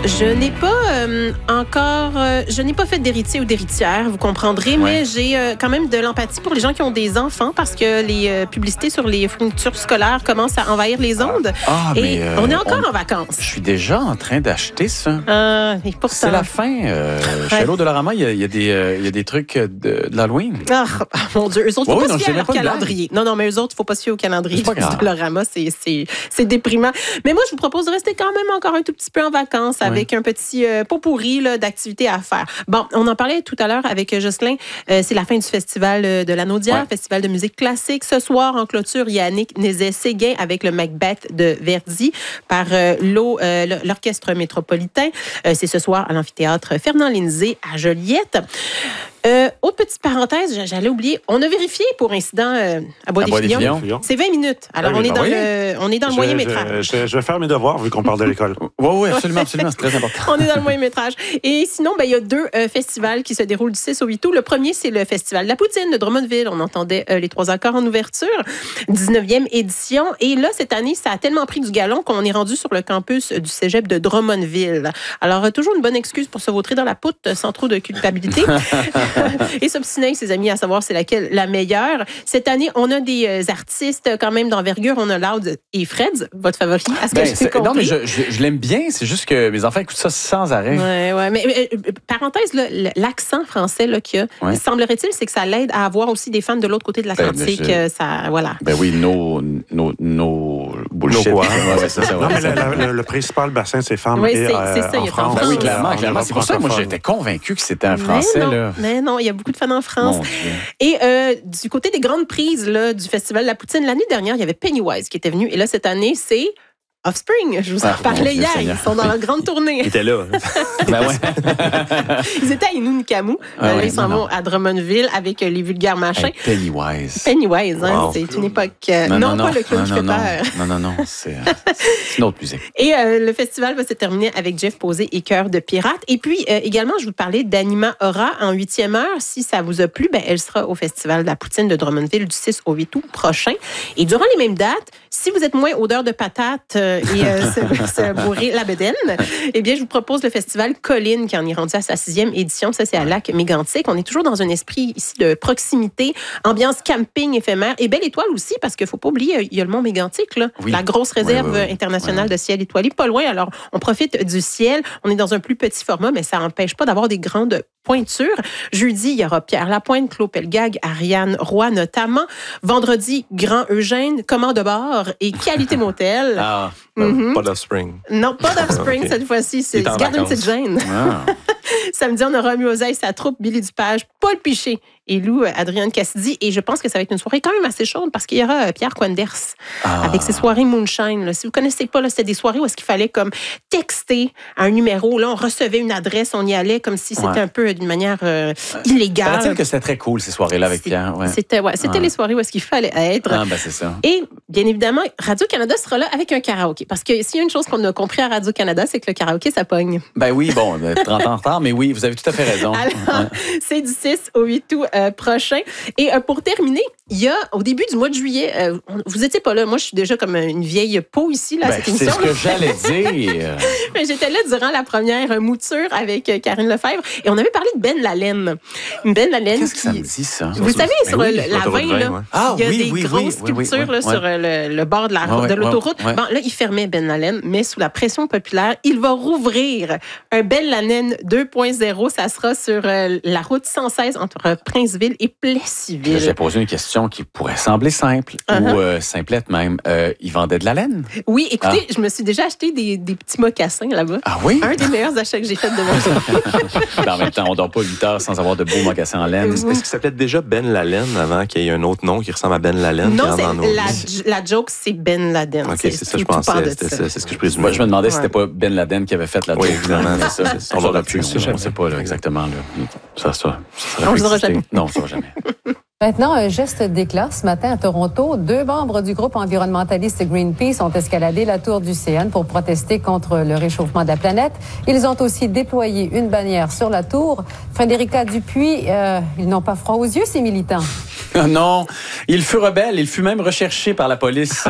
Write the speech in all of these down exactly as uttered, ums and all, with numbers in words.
Je n'ai pas euh, encore, euh, je n'ai pas fait d'héritier ou d'héritière, vous comprendrez, ouais. mais j'ai euh, quand même de l'empathie pour les gens qui ont des enfants parce que les euh, publicités sur les fournitures scolaires commencent à envahir les ondes. Ah, et mais euh, on est encore on, en vacances. Je suis déjà en train d'acheter ça. Euh, et pourtant... C'est la fin. Euh, ouais. Chez Hello Dollarama, il y, y, euh, y a des trucs de, de l'Halloween. Ah, oh, mon Dieu, eux autres, il ne faut ouais, pas non, se fier à leur calendrier. Non, non, mais eux autres, il ne faut pas se fier au calendrier de Dollarama. C'est, c'est, c'est déprimant. Mais moi, je vous propose de rester quand même encore un tout petit peu en vacances ouais. avec un petit euh, pot pourri là, d'activités à faire. Bon, on en parlait tout à l'heure avec Jocelyn. Euh, c'est la fin du festival de la Naudière, ouais. festival de musique classique. Ce soir, en clôture, Yannick Nézet-Séguin avec le Macbeth de Verdi par euh, l'O, euh, l'Orchestre métropolitain. Euh, c'est ce soir à l'amphithéâtre Fernand-Lindsay à Joliette. Euh, autre petite parenthèse, j'allais oublier, on a vérifié pour incident euh, à Bois-des-Filions. C'est vingt minutes. Alors, ah oui, on, est ben dans oui. le, on est dans le je, moyen je, métrage. Je, je vais faire mes devoirs vu qu'on parle de l'école. Oui, oui, absolument, absolument. C'est très important. On est dans le moyen métrage. Et sinon, ben, il y a deux euh, festivals qui se déroulent du six au huit août. Le premier, c'est le Festival de la Poutine de Drummondville. On entendait euh, les trois accords en ouverture. dix-neuvième édition. Et là, cette année, ça a tellement pris du galon qu'on est rendu sur le campus du cégep de Drummondville. Alors, euh, toujours une bonne excuse pour se vautrer dans la poutre sans trop de culpabilité. Et s'obstiner avec ses amis à savoir c'est laquelle la meilleure. Cette année, on a des euh, artistes quand même d'envergure. On a Loud et Fred, votre favori. Est-ce que ben, je t'ai compris? Non, mais je, je, je l'aime bien. C'est juste que mes enfants écoutent ça sans arrêt. Oui, oui. Mais, mais parenthèse, là, l'accent français là, qu'il y a, ouais. semblerait-il, c'est que ça l'aide à avoir aussi des fans de l'autre côté de l'Atlantique. Ben, je... ça, voilà. Ben oui, nos no, no bullshit. No ouais, ouais, ça, non, mais le, le, le principal bassin de ces femmes oui, est, c'est, euh, c'est ça, en il France. Ben oui, clairement, clairement. C'est pour ça que moi, j'étais convaincu que c'était un Français. Mais non, là. mais non, il y a beaucoup de fans en France. Et euh, du côté des grandes prises là, du Festival de la Poutine, l'année dernière, il y avait Pennywise qui était venu. Et là, cette année, c'est Offspring. Je vous en ah, parlais hier. Ils sont dans oui. leur grande tournée. Ils étaient là. Ben ouais. Ils étaient à Inunikamu. Ah, là, oui, ils s'en vont à Drummondville avec les vulgaires machins. Hey, Pennywise. Pennywise, hein, wow. c'est une époque... Non, non, non, pas le clown qui fait non, peur. Non, non, non, c'est, c'est une autre musique. Et euh, le festival va se terminer avec Jeff Posé et Cœur de pirate. Et puis, euh, également, je vous parlais d'Anima Aura en huitième heure. Si ça vous a plu, ben, elle sera au Festival de la Poutine de Drummondville du six au huit août prochain. Et durant les mêmes dates, si vous êtes moins odeur de patates euh, et euh, se, se bourrer la bedaine, eh bien, je vous propose le festival Colline qui en est rendu à sa sixième édition. Ça, c'est à Lac-Mégantic. On est toujours dans un esprit ici de proximité, ambiance camping éphémère et belle étoile aussi parce qu'il ne faut pas oublier, il y a le Mont Mégantic, là, oui. la grosse réserve oui, oui, oui. internationale oui. de ciel étoilé. Pas loin, alors on profite du ciel. On est dans un plus petit format, mais ça n'empêche pas d'avoir des grandes pointures. Jeudi, il y aura Pierre Lapointe, Claude Pelgag, Ariane Roy notamment. Vendredi, Grand Eugène, Commande de bar et Qualité Motel. Ah, mm-hmm. Pas d'Offspring. Non, pas d'Offspring okay. cette fois-ci. C'est garde une petite gêne. Ah. Samedi, on aura Muoseille, sa troupe, Billy Dupage, Paul Piché et Lou Adrienne Cassidy. Et je pense que ça va être une soirée quand même assez chaude parce qu'il y aura Pierre Quenders ah. avec ses soirées Moonshine. Là. Si vous ne connaissez pas, là, c'était des soirées où est-ce qu'il fallait comme texter à un numéro. Là, on recevait une adresse, on y allait comme si c'était ouais. un peu d'une manière euh, illégale. Paraît-il que c'était très cool ces soirées-là avec c'est, Pierre. Ouais. C'était, ouais, c'était ouais. les soirées où est-ce qu'il fallait être. Ah, ben c'est ça. Et bien évidemment, Radio-Canada sera là avec un karaoké. Parce que s'il y a une chose qu'on a compris à Radio-Canada, c'est que le karaoké, ça pogne. Ben oui, bon, trente ans en retard, mais oui, vous avez tout à fait raison. Alors, ouais. c'est du six au huit août euh, prochain. Et euh, pour terminer, il y a, au début du mois de juillet, euh, vous n'étiez pas là. Moi, je suis déjà comme une vieille peau ici, là, ben, cette émission. C'est ce que j'allais dire. Mais j'étais là durant la première mouture avec euh, Karine Lefebvre et on avait parlé de Ben Lalaine. Ben Lalaine. Qu'est-ce que qui... ça me dit, ça? Vous savez, ben sur oui, le, la vingt, là, ouais. ah, il y a oui, des oui, grosses oui, sculptures oui, oui, là, oui, sur ouais. le, le bord de, la, ouais, de l'autoroute. Ouais, ouais. Bon, là, il fermait Ben Lalaine, mais sous la pression populaire, il va rouvrir un Ben Lalaine deux point zéro. Ça sera sur euh, la route cent seize entre Princeville et Plessisville. J'ai posé une question qui pourrait sembler simple uh-huh. ou euh, simplette même. Euh, ils vendaient de la laine? Oui, écoutez, ah. je me suis déjà acheté des, des petits mocassins là-bas. Ah oui? Un des meilleurs achats que j'ai fait de ma vie. En même temps, on ne dort pas huit heures sans avoir de beaux mocassins en laine. Est-ce que ça s'appelait déjà Ben Laden avant qu'il y ait un autre nom qui ressemble à Ben Laden? Non, c'est, la, la joke, c'est Ben Laden. OK, c'est, c'est ça, je pensais. C'était ça. C'est ce que je présumais. Moi, je me demandais ouais. si c'était pas Ben Laden qui avait fait la joke. Oui, évidemment. C'est ça. On l'aurait pu. On ne sait pas là, exactement. Là. Ça, ça, ça on ne saura jamais. Non, on ne saura jamais. Maintenant, un geste d'éclat. Ce matin, à Toronto, deux membres du groupe environnementaliste Greenpeace ont escaladé la tour du C N pour protester contre le réchauffement de la planète. Ils ont aussi déployé une bannière sur la tour. Frédérica Dupuis, euh, ils n'ont pas froid aux yeux, ces militants. Non, il fut rebelle, il fut même recherché par la police.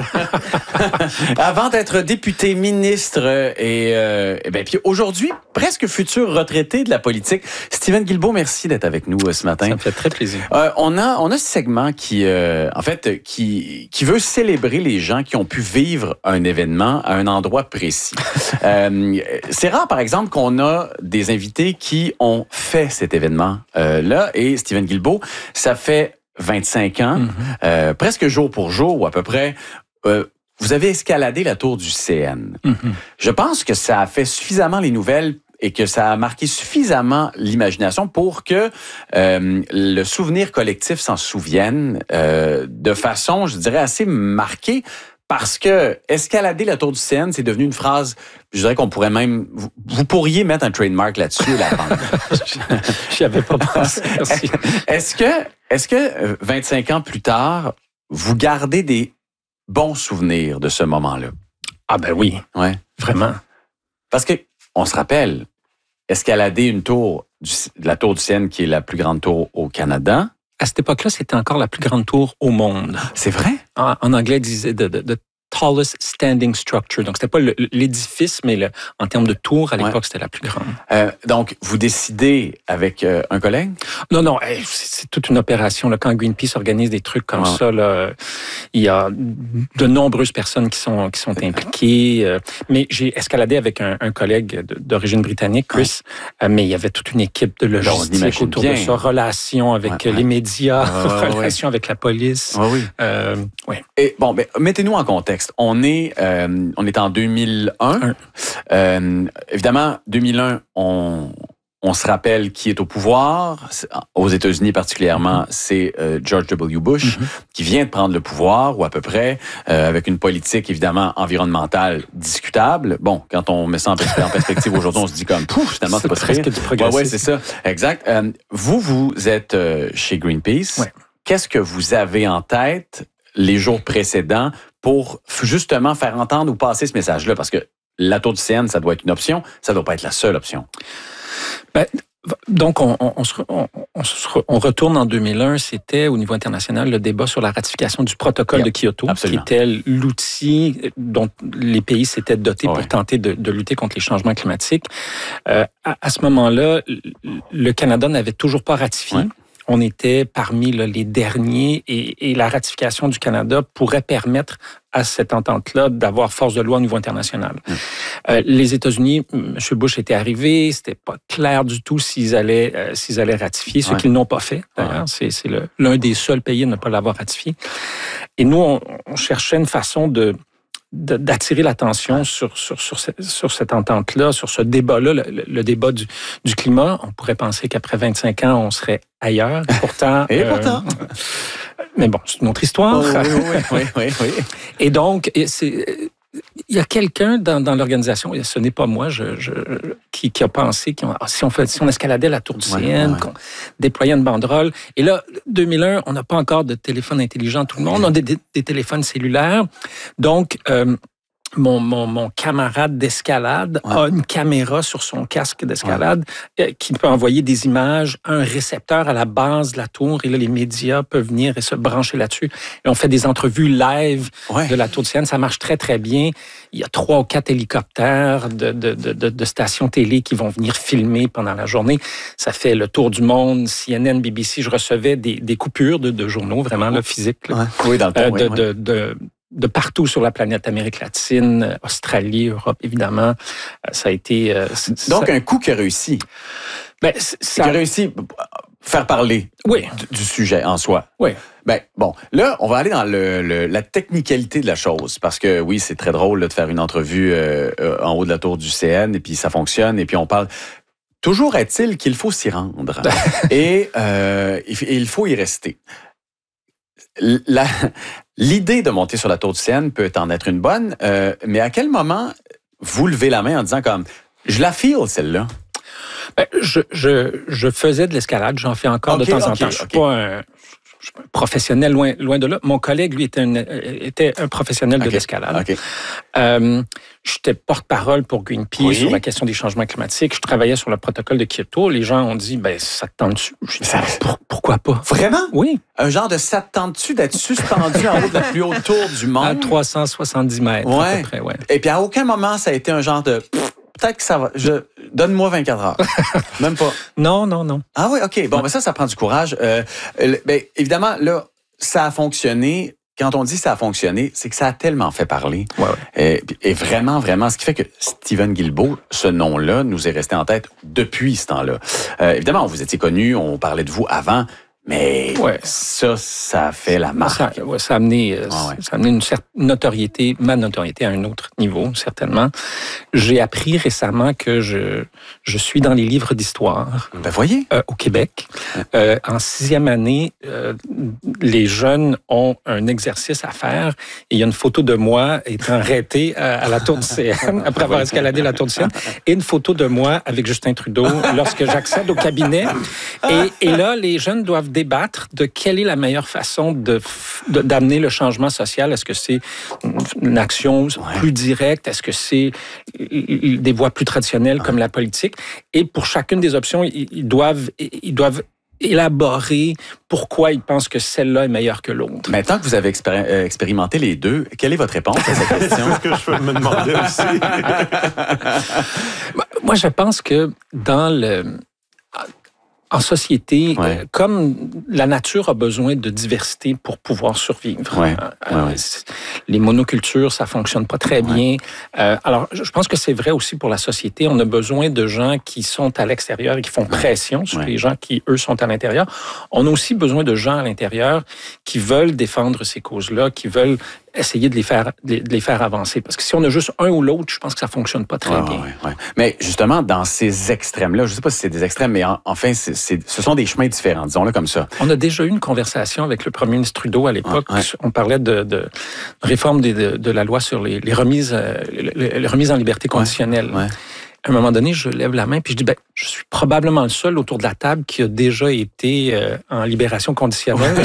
Avant d'être député, ministre et, euh, et ben, puis aujourd'hui, presque futur retraité de la politique. Steven Guilbeault, merci d'être avec nous euh, ce matin. Ça me fait très plaisir. Euh, on a on a ce segment qui, euh, en fait, qui, qui veut célébrer les gens qui ont pu vivre un événement à un endroit précis. euh, c'est rare, par exemple, qu'on a des invités qui ont fait cet événement-là. Et Steven Guilbeault, ça fait vingt-cinq ans, mm-hmm. euh, presque jour pour jour ou à peu près, euh, vous avez escaladé la tour du C N. Mm-hmm. Je pense que ça a fait suffisamment les nouvelles et que ça a marqué suffisamment l'imagination pour que euh, le souvenir collectif s'en souvienne euh, de façon, je dirais, assez marquée. Parce que escalader la tour du C N, c'est devenu une phrase, je dirais qu'on pourrait même... Vous, vous pourriez mettre un trademark là-dessus, la bande. J'y avais pas pensé. Merci. Est-ce que, est-ce que vingt-cinq ans plus tard, vous gardez des bons souvenirs de ce moment-là? Ah ben oui, ouais. Vraiment. Parce que on se rappelle, escalader une tour, du, la tour du C N, qui est la plus grande tour au Canada... À cette époque-là, c'était encore la plus grande tour au monde. C'est vrai? En, en anglais, ils disaient de, de, de tallest standing structure. Donc, c'était pas le, l'édifice, mais le, en termes de tour, à l'époque, ouais. C'était la plus grande. Euh, donc, vous décidez avec euh, un collègue? Non, non, c'est, c'est toute une opération. Là, quand Greenpeace organise des trucs comme ouais. ça, là, il y a de nombreuses personnes qui sont, qui sont impliquées. Euh, mais j'ai escaladé avec un, un collègue d'origine britannique, Chris, ouais. euh, mais il y avait toute une équipe de logistique autour bien. de ça, relations avec ouais, ouais. les médias, ouais, ouais, relations ouais. avec la police. Ouais, oui. Euh, ouais. Et bon, ben, mettez-nous en contexte. On est, euh, on est en deux mille un. Euh, évidemment, deux mille un, on, on se rappelle qui est au pouvoir. Aux États-Unis particulièrement, c'est euh, George W. Bush mm-hmm. qui vient de prendre le pouvoir, ou à peu près, euh, avec une politique évidemment environnementale discutable. Bon, quand on met ça en, pers- en perspective aujourd'hui, on se dit comme, pouf, finalement, c'est, c'est pas presque du progressisme. Ouais, ouais, c'est ça, exact. Euh, vous, vous êtes euh, chez Greenpeace. Ouais. Qu'est-ce que vous avez en tête les jours précédents pour justement faire entendre ou passer ce message-là? Parce que la tour du C N, ça doit être une option, ça ne doit pas être la seule option. Ben, donc, on, on, on, se, on, on, se, on retourne en deux mille un, c'était au niveau international le débat sur la ratification du protocole yep, de Kyoto, absolument. qui était l'outil dont les pays s'étaient dotés ouais. pour tenter de, de lutter contre les changements climatiques. Euh, à, à ce moment-là, le Canada n'avait toujours pas ratifié. Ouais. On était parmi là, les derniers et, et la ratification du Canada pourrait permettre à cette entente-là d'avoir force de loi au niveau international. Mmh. Euh, les États-Unis, M. Bush était arrivé, c'était pas clair du tout s'ils allaient, euh, s'ils allaient ratifier, ce ouais. qu'ils n'ont pas fait. D'ailleurs, ouais. c'est, c'est le, l'un des seuls pays à ne pas l'avoir ratifié. Et nous, on, on cherchait une façon de d'attirer l'attention sur, sur, sur, cette, sur cette entente-là, sur ce débat-là, le, le débat du, du climat. On pourrait penser qu'après vingt-cinq ans, on serait ailleurs. Pourtant, Et euh, pourtant. Mais bon, c'est une autre histoire. Oh, oui, oui, oui, oui, oui. Et donc, c'est, il y a quelqu'un dans, dans l'organisation, et ce n'est pas moi, je, je, qui, qui a pensé qu'on, ah, si, on fait, si on escaladait la tour du C N, ouais, ouais. qu'on déployait une banderole. Et là, deux mille un, on n'a pas encore de téléphone intelligent, tout le monde. On a des, des, des téléphones cellulaires. Donc, euh, Mon, mon, mon camarade d'escalade ouais. a une caméra sur son casque d'escalade ouais. qui peut envoyer des images à un récepteur à la base de la tour. Et là, les médias peuvent venir et se brancher là-dessus. Et on fait des entrevues live ouais. de la tour du C N. Ça marche très, très bien. Il y a trois ou quatre hélicoptères de, de, de, de, de stations télé qui vont venir filmer pendant la journée. Ça fait le tour du monde, C N N, B B C. Je recevais des, des coupures de, de journaux, vraiment là, physiques. Là. Ouais. Oui, dans le temps, euh, oui, de, oui. de, de, de partout sur la planète, Amérique latine, Australie, Europe, évidemment. Ça a été... Euh, Donc, ça... un coup qui a réussi. Ben, ça... Qui a réussi à faire parler oui. du, du sujet en soi. Oui. Ben, bon, là, on va aller dans le, le, la technicalité de la chose. Parce que, oui, c'est très drôle là, de faire une entrevue euh, euh, en haut de la tour du C N, et puis ça fonctionne, et puis on parle... Toujours est-il qu'il faut s'y rendre. et euh, il faut y rester. La, l'idée de monter sur la tour du C N peut en être une bonne, euh, mais à quel moment vous levez la main en disant comme « je la feel, celle-là ». Ben, je, je, je faisais de l'escalade, j'en fais encore okay, de temps okay, en temps. Je suis okay. pas un... professionnel, loin, loin de là. Mon collègue, lui, était, une, était un professionnel de okay. l'escalade. Okay. Euh, j'étais porte-parole pour Greenpeace oui. sur la question des changements climatiques. Je travaillais sur le protocole de Kyoto. Les gens ont dit, ben ça te tente-tu? Je dis, pour, pourquoi pas? Vraiment? Oui. Un genre de ça te tente-tu d'être suspendu en haut de la plus haute tour du monde? À trois cent soixante-dix mètres, ouais. à peu près, ouais. Et puis à aucun moment, ça a été un genre de... Peut-être que ça va. Je... Donne-moi vingt-quatre heures. Même pas. Non, non, non. Ah oui, OK. Bon, ouais. ben ça, ça prend du courage. Euh, ben, évidemment, là, ça a fonctionné. Quand on dit ça a fonctionné, c'est que ça a tellement fait parler. Ouais, ouais. Et, et vraiment, vraiment, ce qui fait que Stephen Guilbeault, ce nom-là, nous est resté en tête depuis ce temps-là. Euh, évidemment, vous étiez connu, on parlait de vous avant, mais ouais. ça, ça a fait la marque. Ça, ouais, ça, a amené, ah ouais. ça a amené une certaine notoriété, ma notoriété à un autre niveau, certainement. J'ai appris récemment que je, je suis dans les livres d'histoire. Ben voyez. Euh, au Québec. Euh, en sixième année, euh, les jeunes ont un exercice à faire et il y a une photo de moi étant arrêté à, à la tour du C N, après avoir escaladé la tour du C N, et une photo de moi avec Justin Trudeau lorsque j'accède au cabinet. Et, et là, les jeunes doivent débattre de quelle est la meilleure façon de, de, d'amener le changement social. Est-ce que c'est une action ouais. plus directe? Est-ce que c'est des voies plus traditionnelles ouais. comme la politique? Et pour chacune des options, ils, ils doivent, ils doivent élaborer pourquoi ils pensent que celle-là est meilleure que l'autre. Maintenant que vous avez expéri- expérimenté les deux, quelle est votre réponse à cette question? C'est ce que je peux me demander aussi. Moi, je pense que dans le... En société, ouais. euh, comme la nature a besoin de diversité pour pouvoir survivre, ouais. Euh, ouais, ouais. les monocultures, ça fonctionne pas très bien. Ouais. Euh, alors, je pense que c'est vrai aussi pour la société. On a besoin de gens qui sont à l'extérieur et qui font pression sur ouais. les gens qui, eux, sont à l'intérieur. On a aussi besoin de gens à l'intérieur qui veulent défendre ces causes-là, qui veulent essayer de les faire de les faire avancer. Parce que si on a juste un ou l'autre, je pense que ça fonctionne pas très ouais, bien. Ouais, ouais. Mais justement, dans ces extrêmes-là, je sais pas si c'est des extrêmes, mais en, enfin, c'est, c'est, ce sont des chemins différents, disons-le comme ça. On a déjà eu une conversation avec le premier ministre Trudeau à l'époque. Ouais, ouais. On parlait de, de réforme de, de, de la loi sur les, les remises les, les remises en liberté conditionnelle. Ouais, ouais. À un moment donné, je lève la main puis je dis, ben, je suis probablement le seul autour de la table qui a déjà été euh, en libération conditionnelle.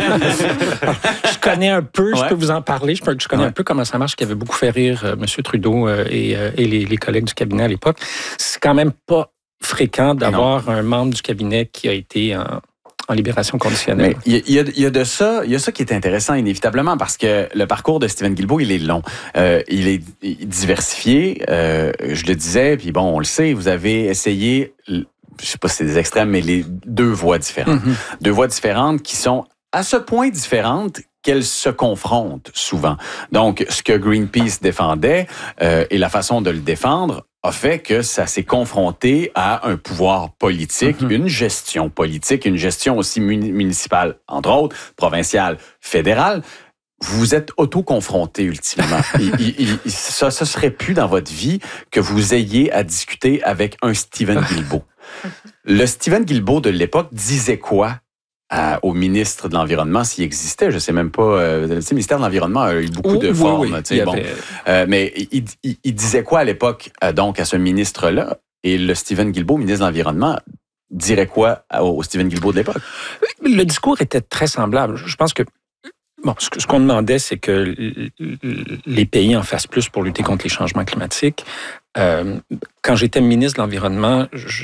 Je connais un peu, ouais. je peux vous en parler, je, peux, je connais ouais. un peu comment ça marche, qui avait beaucoup fait rire euh, M. Trudeau euh, et, euh, et les, les collègues du cabinet à l'époque. C'est quand même pas fréquent d'avoir un membre du cabinet qui a été en... en libération conditionnelle. Mais il y, y, y a de ça, il y a ça qui est intéressant inévitablement parce que le parcours de Stephen Guilbeault, il est long, euh, il est diversifié. Euh, je le disais, puis bon, on le sait, vous avez essayé, je sais pas si c'est des extrêmes, mais les deux voies différentes, mm-hmm. deux voies différentes qui sont à ce point différentes qu'elles se confrontent souvent. Donc, ce que Greenpeace défendait euh, et la façon de le défendre a fait que ça s'est confronté à un pouvoir politique, mm-hmm. une gestion politique, une gestion aussi municipale, entre autres, provinciale, fédérale. Vous vous êtes auto-confronté ultimement. il, il, il, ça, ça serait plus dans votre vie que vous ayez à discuter avec un Stephen Guilbeault. Le Stephen Guilbeault de l'époque disait quoi À, au ministre de l'Environnement, s'il existait, je sais même pas. Euh, le ministère de l'Environnement a eu beaucoup oh, de oui, formes. Oui, tu sais, bon. avait... euh, mais il, il, il disait quoi à l'époque, euh, donc, à ce ministre-là? Et le Stephen Guilbeault, ministre de l'Environnement, dirait quoi au Stephen Guilbeault de l'époque? Le discours était très semblable. Je pense que Bon, ce, ce qu'on demandait, c'est que les pays en fassent plus pour lutter contre les changements climatiques. Euh, quand j'étais ministre de l'Environnement, je,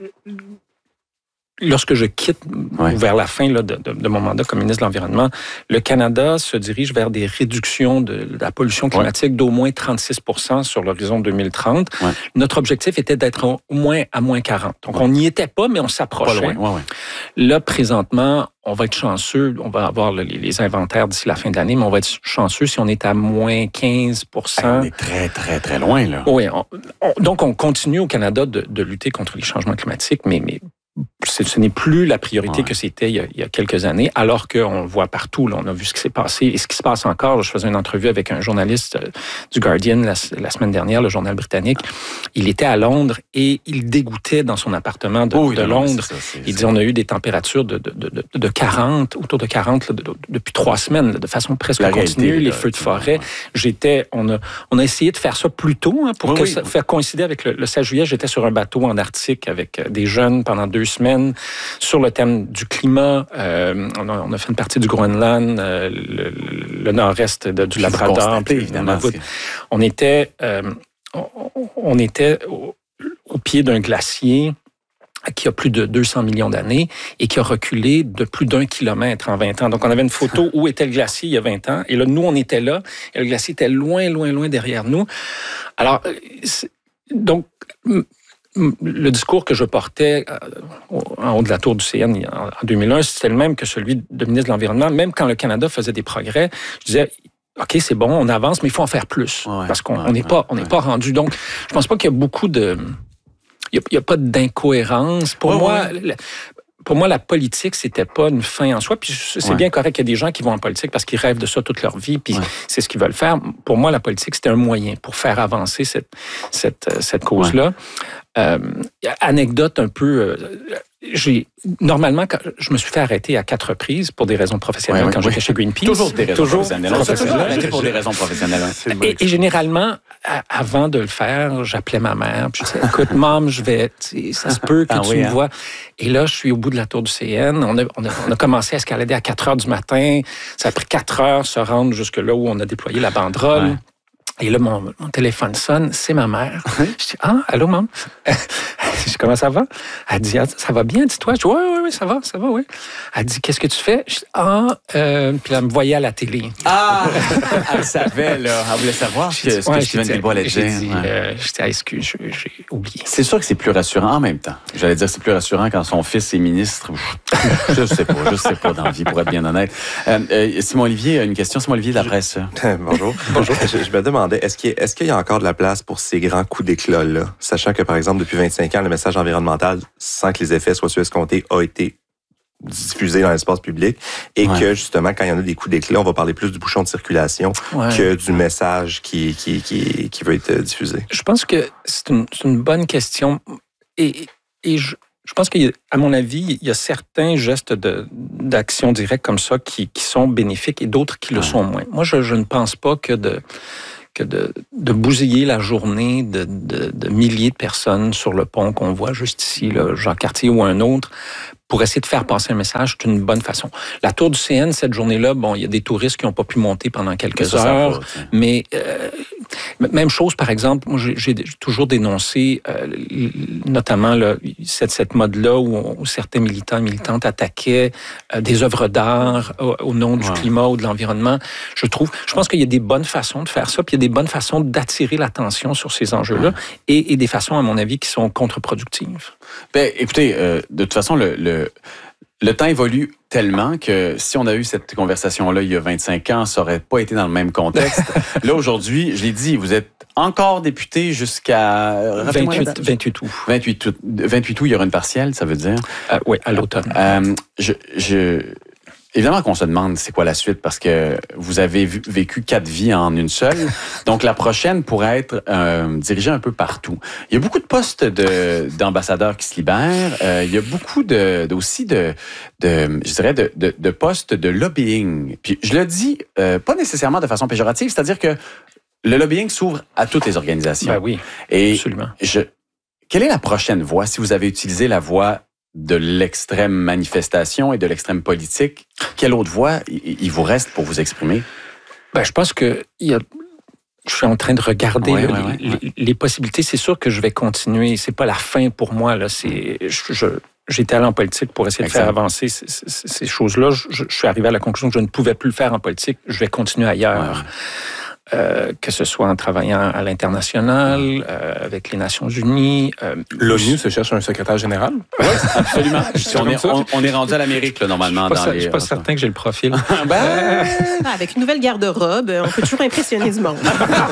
lorsque je quitte ouais. vers la fin là, de, de, de mon mandat comme ministre de l'Environnement, le Canada se dirige vers des réductions de, de la pollution climatique ouais. d'au moins trente-six pour cent sur l'horizon deux mille trente. Ouais. Notre objectif était d'être au moins à moins quarante. Donc, ouais. on n'y était pas, mais on s'approchait. Ouais, ouais. Là, présentement, on va être chanceux. On va avoir les, les inventaires d'ici la fin de l'année, mais on va être chanceux si on est à moins quinze pour cent. On est très, très, très loin, là. Oui. On, on, donc, on continue au Canada de, de lutter contre les changements climatiques, mais... mais ce n'est plus la priorité ouais. que c'était il y, a, il y a quelques années, alors qu'on le voit partout. Là, on a vu ce qui s'est passé et ce qui se passe encore. Là, je faisais une entrevue avec un journaliste euh, du Guardian la, la semaine dernière, le journal britannique. Il était à Londres et il dégoûtait dans son appartement de, oh, de Londres. Ça, c'est, il dit on a eu des températures de, de, de, de quarante, autour de quarante là, de, de, depuis trois semaines, là, de façon presque la continue, réalité, les là, feux de forêt. Ouais. J'étais, on a, on a essayé de faire ça plus tôt hein, pour oui, que oui. ça, faire coïncider avec le, le seize juillet. J'étais sur un bateau en Arctique avec des jeunes pendant deux semaines sur le thème du climat. Euh, on, a, on a fait une partie du Groenland, euh, le, le nord-est de, du Labrador. Constaté, évidemment. On était, euh, on, on était au, au pied d'un glacier qui a plus de deux cents millions d'années et qui a reculé de plus d'un kilomètre en vingt ans. Donc, on avait une photo où était le glacier il y a vingt ans. Et là, nous, on était là. Et le glacier était loin, loin, loin derrière nous. Alors, donc, le discours que je portais en haut de la tour du C N en deux mille un, c'était le même que celui de ministre de l'Environnement. Même quand le Canada faisait des progrès, je disais... OK, c'est bon, on avance, mais il faut en faire plus. Ouais, parce qu'on n'est ouais, pas, on n'est ouais. pas rendu. Donc, je pense pas qu'il y a beaucoup de... Il n'y a, a pas d'incohérence. Pour ouais, moi, ouais. pour moi, la politique, c'était pas une fin en soi. Puis c'est ouais. bien correct qu'il y a des gens qui vont en politique parce qu'ils rêvent de ça toute leur vie, puis ouais. c'est ce qu'ils veulent faire. Pour moi, la politique, c'était un moyen pour faire avancer cette, cette, cette cause-là. Ouais. Euh, anecdote un peu... Euh, j'ai normalement quand, je me suis fait arrêter à quatre reprises pour des raisons professionnelles ouais, quand ouais, j'étais ouais. chez Greenpeace. Toujours des raisons toujours professionnelles. On s'est toujours arrêté pour des raisons professionnelles. Hein. Et, et généralement, à, avant de le faire, j'appelais ma mère. Puis je disais, écoute, maman, je vais, ça se peut que ah, tu oui, me hein. vois. Et là, je suis au bout de la tour du C N. On a, on a, on a commencé à escalader à quatre heures du matin. Ça a pris quatre heures se rendre jusque là où on a déployé la banderole. Ouais. Et là, mon, mon téléphone sonne, c'est ma mère. Je dis, ah, allô, maman? Je dis, comment ça va? Elle dit, ah, ça va bien, dis-toi. Je dis, oui, oui, oui, ça va, ça va, oui. Elle dit, qu'est-ce que tu fais? Je dis, ah, euh, puis elle me voyait à la télé. Ah, elle savait, là. Elle voulait savoir ce que, ouais, que Steven Guilbeault allait dire. J'ai dit, ouais. euh, je dis, ah, excuse, j'ai oublié. C'est sûr que c'est plus rassurant en même temps. J'allais dire, c'est plus rassurant quand son fils est ministre. Je sais pas, je sais pas dans la vie, pour être bien honnête. Euh, euh, Simon Olivier, une question. Simon Olivier de la presse. Bonjour. Bonjour. Je, je me demandais, est-ce qu'il, y a, est-ce qu'il y a encore de la place pour ces grands coups d'éclat-là? Sachant que, par exemple, depuis vingt-cinq ans, le message environnemental, sans que les effets soient escomptés, a été diffusé dans l'espace public et ouais. que, justement, quand il y en a des coups d'éclat, on va parler plus du bouchon de circulation ouais. que du message qui, qui, qui, qui va être diffusé. Je pense que c'est une, c'est une bonne question et, et je... Je pense qu'à mon avis, il y a certains gestes de, d'action directe comme ça qui, qui sont bénéfiques et d'autres qui le ouais. sont moins. Moi, je, je ne pense pas que de, que de, de bousiller la journée de, de, de milliers de personnes sur le pont qu'on voit juste ici, là, Jacques-Cartier ou un autre, pour essayer de faire passer un message, c'est une bonne façon. La tour du C N, cette journée-là, bon, il y a des touristes qui n'ont pas pu monter pendant quelques ça, heures, ça va, mais euh, même chose, par exemple, moi, j'ai, j'ai toujours dénoncé euh, notamment là, cette, cette mode-là où, où certains militants et militantes attaquaient euh, des œuvres d'art au, au nom du ouais. climat ou de l'environnement. Je trouve, je pense qu'il y a des bonnes façons de faire ça, puis il y a des bonnes façons d'attirer l'attention sur ces enjeux-là, ouais. et, et des façons, à mon avis, qui sont contre-productives. Ben, écoutez, euh, de toute façon, le, le, le temps évolue tellement que si on a eu cette conversation-là il y a vingt-cinq ans, ça n'aurait pas été dans le même contexte. Là, aujourd'hui, je l'ai dit, vous êtes encore député jusqu'à... vingt-huit, vingt-huit août. vingt-huit août. vingt-huit août, il y aura une partielle, ça veut dire? Euh, oui, à l'automne. Euh, je... je... Évidemment qu'on se demande c'est quoi la suite parce que vous avez vu, vécu quatre vies en une seule. Donc, la prochaine pourrait être euh, dirigée un peu partout. Il y a beaucoup de postes de, d'ambassadeurs qui se libèrent. Euh, il y a beaucoup de, de aussi de, de, je dirais, de, de, de postes de lobbying. Puis, je le dis euh, pas nécessairement de façon péjorative, c'est-à-dire que le lobbying s'ouvre à toutes les organisations. Ben oui, Et absolument. Je, quelle est la prochaine voie si vous avez utilisé la voie de l'extrême manifestation et de l'extrême politique? Quelle autre voie il vous reste pour vous exprimer? Ben, je pense que il y a... je suis en train de regarder ouais, là, ouais, les, ouais. Les, les possibilités. C'est sûr que je vais continuer. C'est pas la fin pour moi. Là. C'est, je, je, j'étais allé en politique pour essayer Excellent. de faire avancer ces, ces, ces choses-là. Je, je, je suis arrivé à la conclusion que je ne pouvais plus le faire en politique. Je vais continuer ailleurs. Ouais. Euh, que ce soit en travaillant à l'international, euh, avec les Nations Unies. Euh, L'ONU se cherche un secrétaire général? Oui, absolument. on, est, on, on est rendu à l'Amérique, là, normalement. Je ne suis pas les... certain que j'ai le profil. ben, euh... Avec une nouvelle garde-robe, on peut toujours impressionner du monde.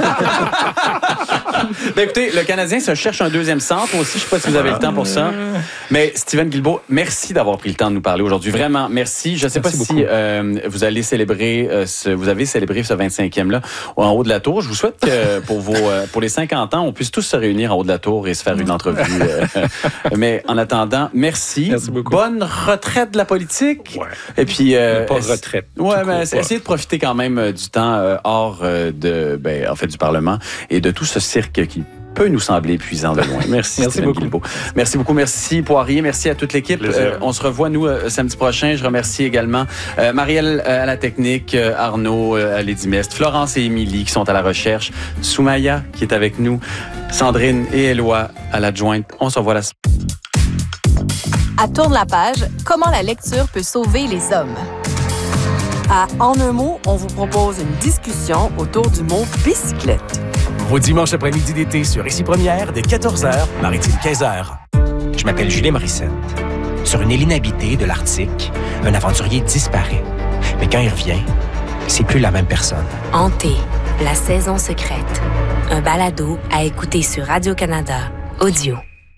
Ben, écoutez, le Canadien se cherche un deuxième centre aussi. Je ne sais pas si vous avez le temps pour ça. Mais Steven Guilbeault, merci d'avoir pris le temps de nous parler aujourd'hui. Vraiment, merci. Je ne sais merci pas beaucoup. si euh, vous allez célébrer, euh, ce, vous avez célébré ce vingt-cinquième-là en haut de la tour. Je vous souhaite que pour, vos, pour les cinquante ans, on puisse tous se réunir en haut de la tour et se faire une entrevue. Mais en attendant, merci. Merci beaucoup. Bonne retraite de la politique. Ouais. Et puis, euh, pas retraite. Ouais, mais essayez de profiter quand même du temps euh, hors euh, de, ben, en fait, du Parlement et de tout ce cirque qui peut nous sembler épuisant de loin. Merci, Merci Stephen beaucoup. Guilbeault. Merci beaucoup. Merci Poirier. Merci à toute l'équipe. Euh, on se revoit, nous, euh, samedi prochain. Je remercie également euh, Marielle euh, à la technique, euh, Arnaud euh, à l'Édimest, Florence et Émilie qui sont à la recherche, Soumaya qui est avec nous, Sandrine et Éloi à l'adjointe. On se revoit la semaine. À Tourne la page, comment la lecture peut sauver les hommes. À En un mot, on vous propose une discussion autour du mot bicyclette. Vos dimanches après-midi d'été sur Ici Première, dès quatorze heures, Maritime quinze heures. Je m'appelle Julien Morissette. Sur une île inhabitée de l'Arctique, un aventurier disparaît. Mais quand il revient, c'est plus la même personne. Hanté, la saison secrète. Un balado à écouter sur Radio-Canada. Audio.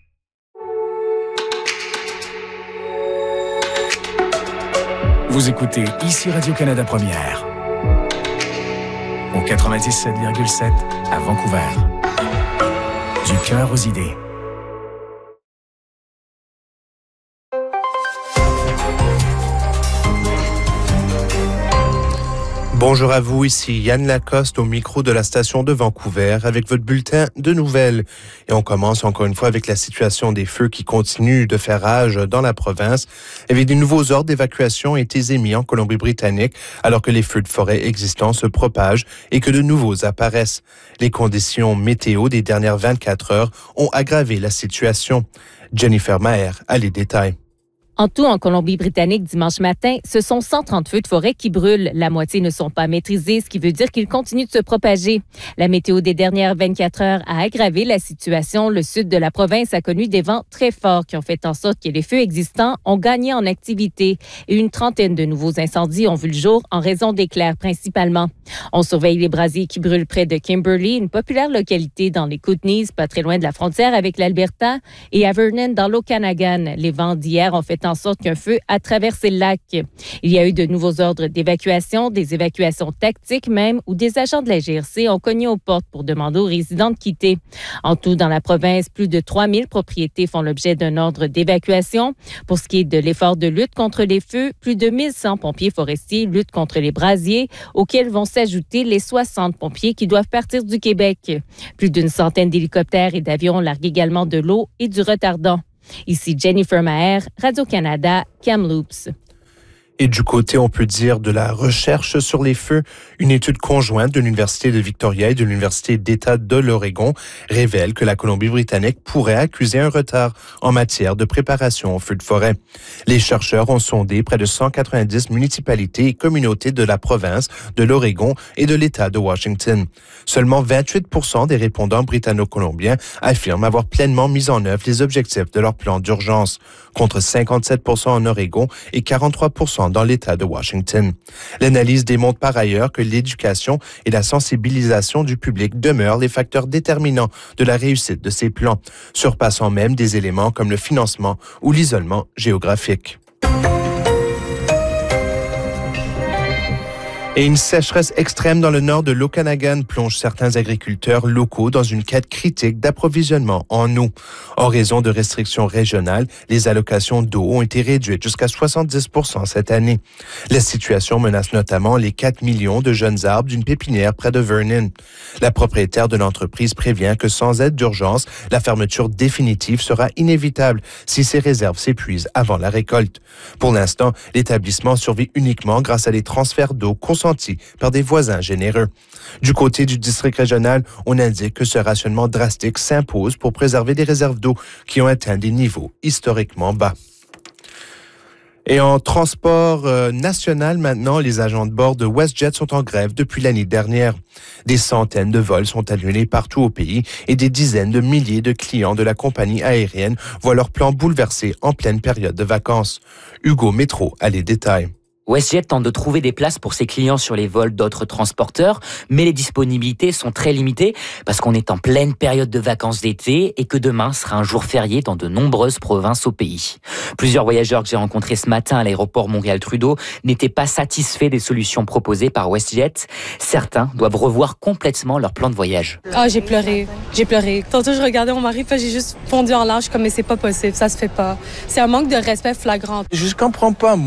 Vous écoutez Ici Radio-Canada Première. Au quatre-vingt-dix-sept virgule sept à Vancouver. Du cœur aux idées. Bonjour à vous, ici Yann Lacoste au micro de la station de Vancouver avec votre bulletin de nouvelles. Et on commence encore une fois avec la situation des feux qui continuent de faire rage dans la province. Avec des nouveaux ordres d'évacuation ont été émis en Colombie-Britannique alors que les feux de forêt existants se propagent et que de nouveaux apparaissent. Les conditions météo des dernières vingt-quatre heures ont aggravé la situation. Jennifer Maher a les détails. En tout, en Colombie-Britannique, dimanche matin, ce sont cent trente feux de forêt qui brûlent. La moitié ne sont pas maîtrisés, ce qui veut dire qu'ils continuent de se propager. La météo des dernières vingt-quatre heures a aggravé la situation. Le sud de la province a connu des vents très forts qui ont fait en sorte que les feux existants ont gagné en activité. Et une trentaine de nouveaux incendies ont vu le jour en raison d'éclairs principalement. On surveille les brasiers qui brûlent près de Kimberley, une populaire localité dans les Kootenays, pas très loin de la frontière avec l'Alberta, et à Vernon, dans l'Okanagan. Les vents d'hier ont fait en sorte qu'un feu a traversé le lac. Il y a eu de nouveaux ordres d'évacuation, des évacuations tactiques même, où des agents de la G R C ont cogné aux portes pour demander aux résidents de quitter. En tout, dans la province, plus de trois mille propriétés font l'objet d'un ordre d'évacuation. Pour ce qui est de l'effort de lutte contre les feux, plus de mille cent pompiers forestiers luttent contre les brasiers, auxquels vont s'ajouter les soixante pompiers qui doivent partir du Québec. Plus d'une centaine d'hélicoptères et d'avions larguent également de l'eau et du retardant. Ici Jennifer Maher, Radio-Canada, Kamloops. Et du côté, on peut dire, de la recherche sur les feux, une étude conjointe de l'Université de Victoria et de l'Université d'État de l'Oregon révèle que la Colombie-Britannique pourrait accuser un retard en matière de préparation aux feux de forêt. Les chercheurs ont sondé près de cent quatre-vingt-dix municipalités et communautés de la province, de l'Oregon et de l'État de Washington. Seulement vingt-huit pour cent des répondants britanno-colombiens affirment avoir pleinement mis en œuvre les objectifs de leur plan d'urgence, contre cinquante-sept pour cent en Oregon et quarante-trois pour cent dans l'État de Washington. L'analyse démontre par ailleurs que l'éducation et la sensibilisation du public demeurent les facteurs déterminants de la réussite de ces plans, surpassant même des éléments comme le financement ou l'isolement géographique. Et une sécheresse extrême dans le nord de l'Okanagan plonge certains agriculteurs locaux dans une quête critique d'approvisionnement en eau. En raison de restrictions régionales, les allocations d'eau ont été réduites jusqu'à soixante-dix pour cent cette année. La situation menace notamment les quatre millions de jeunes arbres d'une pépinière près de Vernon. La propriétaire de l'entreprise prévient que sans aide d'urgence, la fermeture définitive sera inévitable si ces réserves s'épuisent avant la récolte. Pour l'instant, l'établissement survit uniquement grâce à des transferts d'eau consentis par des voisins généreux. Du côté du district régional, on indique que ce rationnement drastique s'impose pour préserver des réserves d'eau qui ont atteint des niveaux historiquement bas. Et en transport euh, national maintenant, les agents de bord de WestJet sont en grève depuis l'année dernière. Des centaines de vols sont annulés partout au pays et des dizaines de milliers de clients de la compagnie aérienne voient leur plan bouleversé en pleine période de vacances. Hugo Métro a les détails. WestJet tente de trouver des places pour ses clients sur les vols d'autres transporteurs, mais les disponibilités sont très limitées parce qu'on est en pleine période de vacances d'été et que demain sera un jour férié dans de nombreuses provinces au pays. Plusieurs voyageurs que j'ai rencontrés ce matin à l'aéroport Montréal-Trudeau n'étaient pas satisfaits des solutions proposées par WestJet. Certains doivent revoir complètement leur plan de voyage. Ah, oh, j'ai pleuré, j'ai pleuré. Tantôt, je regardais mon mari, puis j'ai juste fondu en larmes, comme mais c'est pas possible, ça se fait pas. C'est un manque de respect flagrant. Je comprends pas, moi.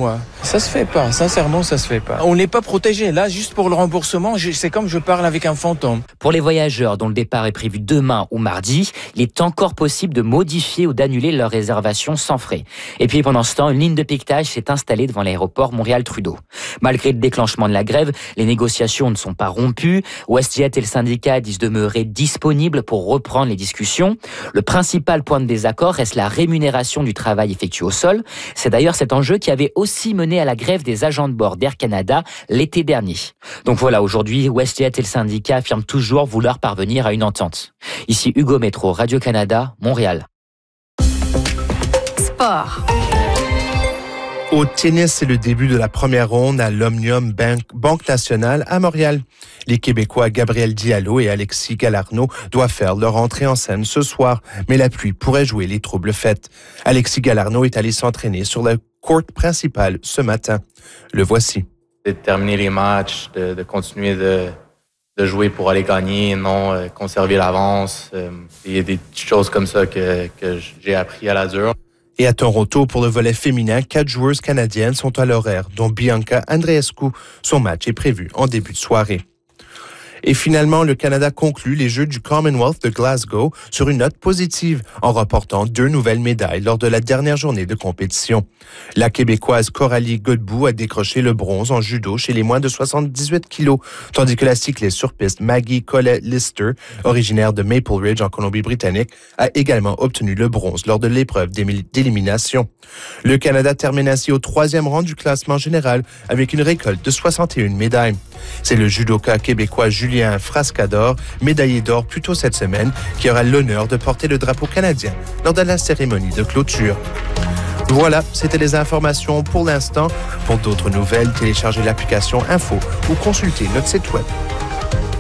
Ça se fait pas, sincèrement, ça se fait pas. On n'est pas protégé. Là, juste pour le remboursement, c'est comme je parle avec un fantôme. Pour les voyageurs dont le départ est prévu demain ou mardi, il est encore possible de modifier ou d'annuler leur réservation sans frais. Et puis pendant ce temps, une ligne de piquetage s'est installée devant l'aéroport Montréal-Trudeau. Malgré le déclenchement de la grève, les négociations ne sont pas rompues. WestJet et le syndicat disent demeurer disponibles pour reprendre les discussions. Le principal point de désaccord reste la rémunération du travail effectué au sol. C'est d'ailleurs cet enjeu qui avait aussi mené à la grève des agents de bord d'Air Canada l'été dernier. Donc voilà, aujourd'hui, WestJet et le syndicat affirment toujours vouloir parvenir à une entente. Ici Hugo Métro, Radio-Canada, Montréal. Sport. Au tennis, c'est le début de la première ronde à l'Omnium Bank, Banque Nationale à Montréal. Les Québécois Gabriel Diallo et Alexis Galarneau doivent faire leur entrée en scène ce soir, mais la pluie pourrait jouer les troubles faits. Alexis Galarneau est allé s'entraîner sur la court principale ce matin. Le voici. De terminer les matchs, de, de continuer de, de jouer pour aller gagner, non euh, conserver l'avance. Euh, il y a des petites choses comme ça que, que j'ai appris à la dure. Et à Toronto, pour le volet féminin, quatre joueuses canadiennes sont à l'horaire, dont Bianca Andreescu. Son match est prévu en début de soirée. Et finalement, le Canada conclut les Jeux du Commonwealth de Glasgow sur une note positive en remportant deux nouvelles médailles lors de la dernière journée de compétition. La Québécoise Coralie Godbout a décroché le bronze en judo chez les moins de soixante-dix-huit kilos, tandis que la cycliste sur piste Maggie Collett-Lister, originaire de Maple Ridge en Colombie-Britannique, a également obtenu le bronze lors de l'épreuve d'élimination. Le Canada termine ainsi au troisième rang du classement général avec une récolte de soixante et une médailles. C'est le judoka québécois Julien Frascador, médaillé d'or plus tôt cette semaine, qui aura l'honneur de porter le drapeau canadien lors de la cérémonie de clôture. Voilà, c'était les informations pour l'instant. Pour d'autres nouvelles, téléchargez l'application Info ou consultez notre site web.